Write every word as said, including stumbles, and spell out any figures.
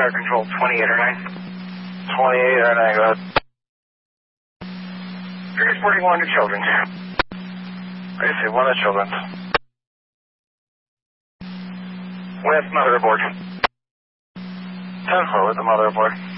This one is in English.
fire control, twenty-eight or nine. twenty-eight or nine, go ahead. You're reporting one to children. I see, one of children. With mother aboard. ten four with the mother aboard.